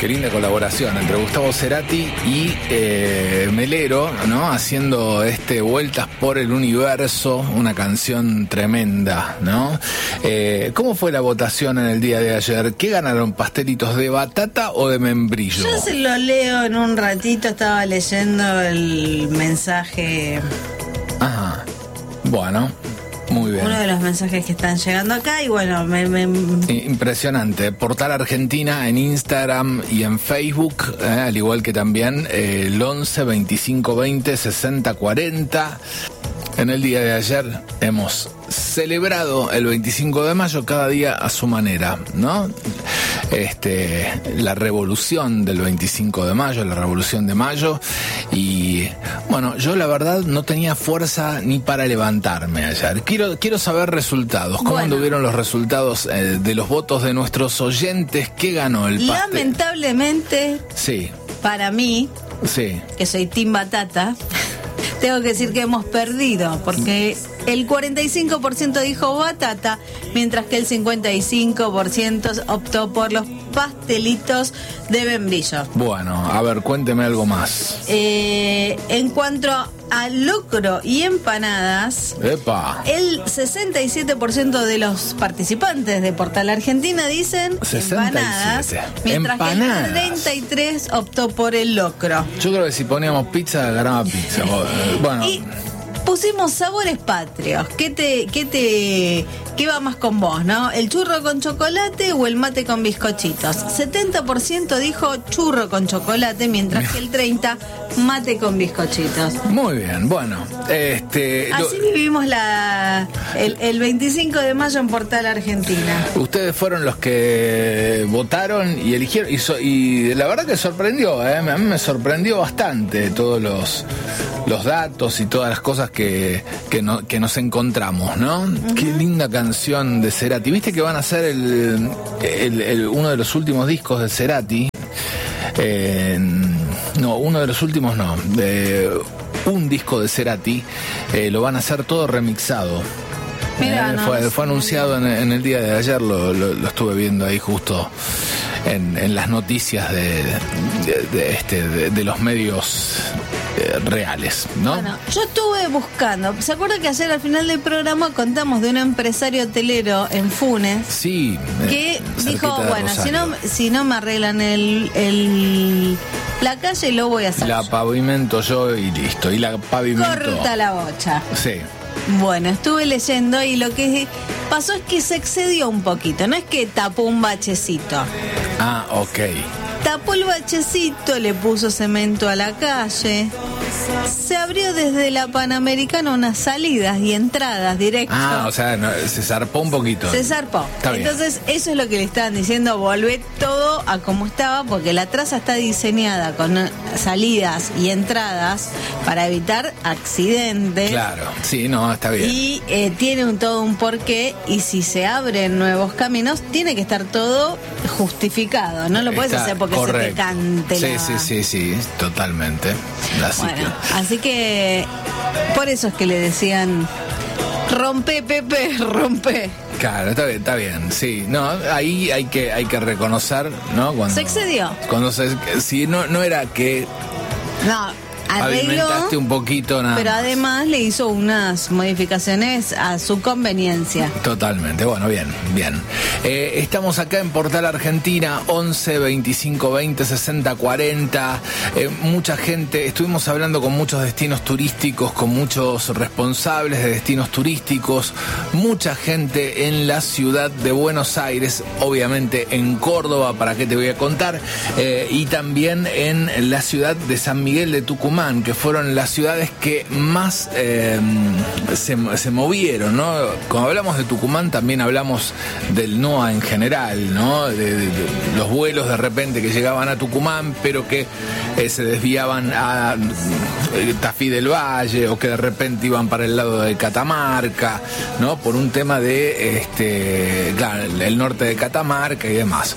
Qué linda colaboración entre Gustavo Cerati y Melero, ¿no? Haciendo Vueltas por el Universo, una canción tremenda, ¿no? ¿Cómo fue la votación en el día de ayer? ¿Qué ganaron, pastelitos de batata o de membrillo? Yo se lo leo en un ratito, estaba leyendo el mensaje. Ajá, bueno. Muy bien. Uno de los mensajes que están llegando acá y bueno, impresionante. Portal Argentina en Instagram y en Facebook, al igual que también el 11 25 20 60 40. En el día de ayer hemos celebrado el 25 de mayo, cada día a su manera, ¿no? La revolución del 25 de mayo, la revolución de mayo. Y bueno, yo la verdad no tenía fuerza ni para levantarme ayer. Quiero saber resultados. ¿Cómo anduvieron los resultados de los votos de nuestros oyentes? ¿Qué ganó el pastel? Lamentablemente, sí, para mí, sí, que soy Team Batata, tengo que decir que hemos perdido, porque el 45% dijo batata, mientras que el 55% optó por los pastelitos de membrillo. Bueno, a ver, cuénteme algo más. En cuanto a locro y empanadas, ¡epa!, el 67% de los participantes de Portal Argentina dicen 67. empanadas, mientras empanadas. que el 33% optó por el locro. Yo creo que si poníamos pizza, ganaba pizza. Bueno. Y pusimos sabores patrios. ¿Qué va más con vos, no? ¿El churro con chocolate o el mate con bizcochitos? 70% dijo churro con chocolate, mientras que el 30% mate con bizcochitos. Muy bien, bueno. Así vivimos el 25 de mayo en Portal Argentina. Ustedes fueron los que votaron y eligieron, y la verdad que sorprendió, a mí me sorprendió bastante todos los datos y todas las cosas que nos encontramos, ¿no? Uh-huh. Qué linda canción de Cerati. ¿Viste que van a hacer uno de los últimos discos de Cerati? No, uno de los últimos no. Un disco de Cerati lo van a hacer todo remixado. Mirá, fue anunciado en el día de ayer, lo estuve viendo ahí justo en las noticias de los medios reales, ¿no? Bueno, yo estuve buscando. ¿Se acuerda que ayer al final del programa contamos de un empresario hotelero en Funes? Sí. Que dijo, bueno, si no me arreglan la calle, lo voy a hacer. La pavimento yo y listo. Y la pavimento. Corta la bocha. Sí. Bueno, estuve leyendo y lo que pasó es que se excedió un poquito. No es que tapó un bachecito. Ah, ok. Tapó el bachecito, le puso cemento a la calle. Se abrió desde la Panamericana unas salidas y entradas directas. Ah, o sea, se zarpó un poquito. Se zarpó. Entonces, eso es lo que le estaban diciendo, volvé todo a como estaba, porque la traza está diseñada con salidas y entradas para evitar accidentes. Claro, sí, no, está bien. Y tiene todo un porqué, y si se abren nuevos caminos, tiene que estar todo justificado. No lo puedes hacer porque correcto. Se te cante Sí, totalmente. Bueno, así que por eso es que le decían rompe, Pepe, rompe. Claro, está bien, sí. No, ahí hay que reconocer, ¿no? Cuando se excedió. Si no era que pavimentaste un poquito nada pero más. Además le hizo unas modificaciones a su conveniencia. Totalmente, bueno, bien. Estamos acá en Portal Argentina, 11 25 20 60 40. Mucha gente, estuvimos hablando con muchos destinos turísticos, con muchos responsables de destinos turísticos, mucha gente en la ciudad de Buenos Aires, obviamente en Córdoba, ¿para qué te voy a contar? Y también en la ciudad de San Miguel de Tucumán, que fueron las ciudades que más se movieron, ¿no? Cuando hablamos de Tucumán también hablamos del NOA en general, ¿no? De los vuelos de repente que llegaban a Tucumán, pero que se desviaban a Tafí del Valle, o que de repente iban para el lado de Catamarca, ¿no? Por un tema de el norte de Catamarca y demás.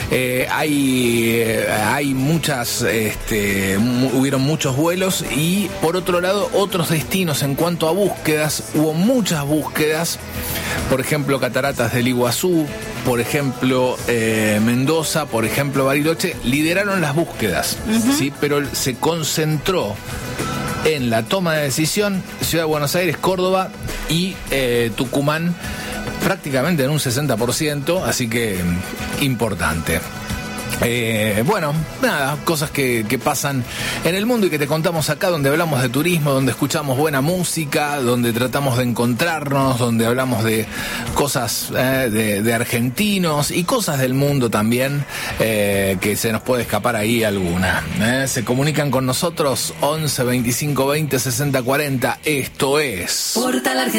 Hay muchas, hubieron muchos vuelos, y por otro lado otros destinos. En cuanto a búsquedas, hubo muchas búsquedas, por ejemplo Cataratas del Iguazú, por ejemplo, Mendoza, por ejemplo, Bariloche, lideraron las búsquedas, ¿sí? Pero se concentró en la toma de decisión Ciudad de Buenos Aires, Córdoba y Tucumán, prácticamente en un 60%, así que importante. Bueno, nada, cosas que pasan en el mundo y que te contamos acá, donde hablamos de turismo, donde escuchamos buena música, donde tratamos de encontrarnos, donde hablamos de cosas de argentinos y cosas del mundo también, que se nos puede escapar ahí alguna. Se comunican con nosotros 11 25 20 60 40. Esto es Portal Argentina.